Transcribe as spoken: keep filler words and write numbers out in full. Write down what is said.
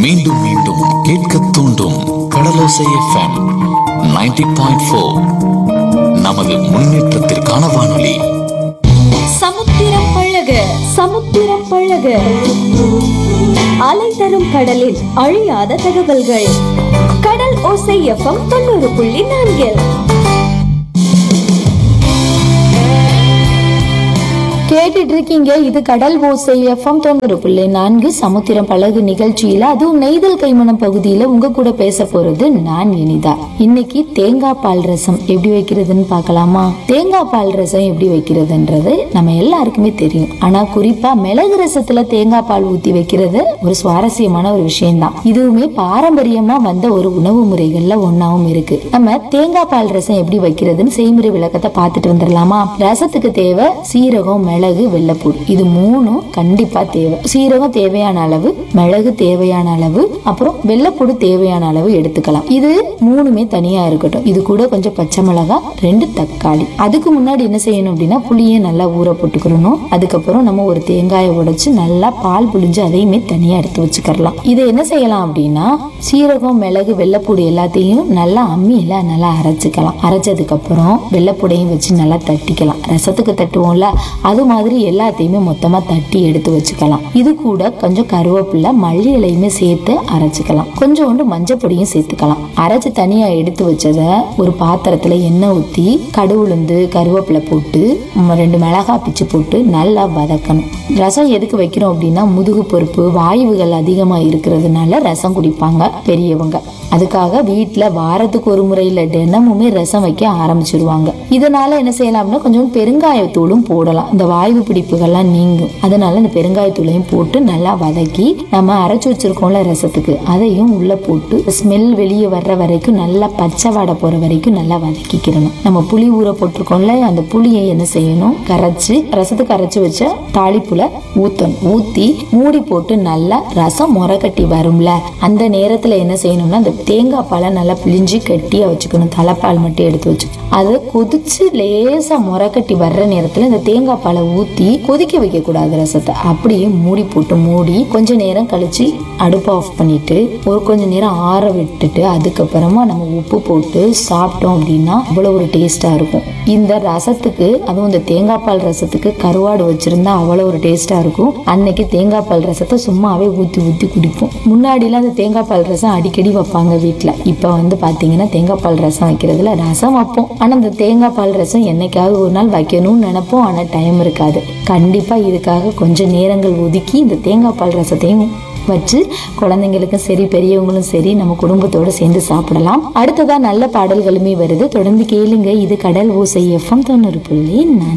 மீண்டும் மீண்டும் கேட்க தூண்டும் கடலோசை எஃப்எம் நைன்டி பாயிண்ட் ஃபோர். நமது முன்னேற்றத்திற்கான வானொலி. சமுத்திரம் பழக சமுத்திரம் பழக அலை தரும் கடலில் அழியாத தகவல்கள். கடல் ஓசை எஃப்எம் தொண்ணூறு புள்ளி நான்கில் கேட்டுட்டு இருக்கீங்க. இது கடல் ஓசை எஃப்எம் தொண்ணூறு புள்ளி நான்கு சமுத்திரம் பழகு நிகழ்ச்சியில, அதுவும் நெய்தல் கைமணம் பகுதியில உங்க கூட பேச போறது நான் இனிதா. இன்னைக்கு தேங்காய் பால் ரசம் எப்படி வைக்கிறதுன்னு பார்க்கலாமா? தேங்காய் பால் ரசம் எப்படி வைக்கிறதுன்றது நம்ம எல்லாருக்குமே தெரியும். ஆனா குறிப்பா மிளகு ரசத்துல தேங்காய் பால் ஊத்தி வைக்கிறது ஒரு சுவாரஸ்யமான ஒரு விஷயம்தான். இதுவுமே பாரம்பரியமா வந்த ஒரு உணவு முறைகள்ல ஒன்னாவும் இருக்கு. நம்ம தேங்காய் பால் ரசம் எப்படி வைக்கிறதுன்னு செய்முறை விளக்கத்தை பார்த்துட்டு வந்துடலாமா? ரசத்துக்கு தேவை சீரகம், மிளகு, வெள்ளைப்பூடு. இது மூணும் கண்டிப்பா தேவை. சீரகம் தேவையான அளவு, மிளகு தேவையான அளவு, அப்புறம் வெள்ளைப்பூடு தேவையான அளவு எடுத்துக்கலாம். இது மூணுமே தனியா இருக்கட்டும். இது கூட கொஞ்சம் பச்சை மிளகாய், ரெண்டு தக்காளி. அதுக்கு முன்னாடி என்ன செய்யணும் அப்படின்னா, புளியை நல்லா ஊற போட்டுக்கணும். அதுக்கப்புறம் நம்ம ஒரு தேங்காயை உடைச்சு நல்லா பால் புளிஞ்சு அதையுமே தனியா எடுத்து வச்சுக்கலாம். இதை என்ன செய்யலாம் அப்படின்னா, சீரகம், மிளகு, வெள்ளைப்பூடு எல்லாத்தையும் நல்லா அம்மியில நல்லா அரைச்சுக்கலாம். அரைச்சதுக்கு அப்புறம் வெள்ளைப்பூடையும் வச்சு நல்லா தட்டிக்கலாம். ரசத்துக்கு தட்டுவோம்ல, அது மாதிரி எல்லாத்தையுமே மொத்தமா தட்டி எடுத்து வச்சுக்கலாம். இது கூட கொஞ்சம் கருவேப்பிலை, மல்லி இலையுமே சேர்த்து அரைச்சுக்கலாம். கொஞ்சோண்டு மஞ்சள் பொடியும் சேர்த்துக்கலாம். அரைச்சு தனியா எடுத்து வச்சத ஒரு பாத்திரத்துல எண்ணெய் ஊத்தி கடுவுளுந்து கருவேப்பிலை போட்டு ரெண்டு மிளகாய் பிச்சு போட்டு நல்லா வதக்கணும். ரசம் எதுக்கு வைக்கிறோம் அப்படின்னா, முதுகு பொறுப்பு, வாயுகள் அதிகமா இருக்கிறதுனால ரசம் குடிப்பாங்க பெரியவங்க. அதுக்காக வீட்டுல வாரத்துக்கு ஒரு முறையில தினமுமே ரசம் வைக்க ஆரம்பிச்சிருவாங்க. இதனால என்ன செய்யலாம் அப்படின்னா, கொஞ்சம் பெருங்காயத்தூளும் போடலாம். இந்த வாயு பிடிப்புகள்லாம் நீங்கும். அதனால இந்த பெருங்காயத்தூளையும் போட்டு நல்லா வதக்கி நம்ம அரைச்சு வச்சிருக்கோம்ல ரசத்துக்கு, அதையும் உள்ள போட்டு ஸ்மெல் வெளியே வர்ற வரைக்கும் நல்லா பச்சை வாடை போற வரைக்கும் நல்லா வதக்கிக்கிறணும். நம்ம புளி ஊற போட்டிருக்கோம்ல, அந்த புளியை என்ன செய்யணும், கரைச்சு ரசத்துக்கு அரைச்சு வச்ச தாளிப்புல ஊத்தணும். ஊத்தி மூடி போட்டு நல்லா ரசம் முறை கட்டி வரும்ல, அந்த நேரத்துல என்ன செய்யணும்னா, அந்த தேங்காய் பாலை நல்லா பிழிஞ்சு கட்டியா வச்சுக்கணும். தலைப்பால் மட்டும் எடுத்து வச்சு அதை கொதிச்சு லேசா முறை கட்டி வர்ற நேரத்துல இந்த தேங்காய் பாலை ஊத்தி கொதிக்க வைக்க கூடாது ரசத்தை. அப்படியே மூடி போட்டு மூடி கொஞ்ச நேரம் கழிச்சு அடுப்பு ஆஃப் பண்ணிட்டு ஒரு கொஞ்ச நேரம் ஆற விட்டுட்டு அதுக்கப்புறமா நம்ம உப்பு போட்டு சாப்பிட்டோம் அப்படின்னா அவ்வளவு ஒரு டேஸ்டா இருக்கும். இந்த ரசத்துக்கு, அதுவும் இந்த தேங்காய் பால் ரசத்துக்கு கருவாடு வச்சிருந்தா அவ்வளவு ஒரு டேஸ்டா இருக்கும். அன்னைக்கு தேங்காய் பால் ரசத்தை சும்மாவே ஊத்தி ஊத்தி குடிப்போம். முன்னாடிலாம் அந்த தேங்காய் பால் ரசம் அடிக்கடி வைப்பாங்க வீட்டுல. இப்ப வந்து பாத்தீங்கன்னா தேங்காய் பால் ரசம் வைக்கிறதுல ரசம் வைப்போம். ஆனா அந்த தேங்காய் பால் ரசம் என்னைக்காவது ஒரு நாள் வைக்கணும்னு நினைப்போம். ஆனா டைம் இருக்காது. கண்டிப்பா இதுக்காக கொஞ்சம் நேரங்கள் ஒதுக்கி இந்த தேங்காய் பால் ரசத்தையும் வச்சு குழந்தைங்களுக்கும் சரி பெரியவங்களும் சரி நம்ம குடும்பத்தோட சேர்ந்து சாப்பிடலாம். அடுத்ததா நல்ல பாடல்களுமே வருது. தொடர்ந்து கேளுங்க. இது கடல் ஓசை எஃப்எம் தொண்ணூறு புள்ளி நான்கு.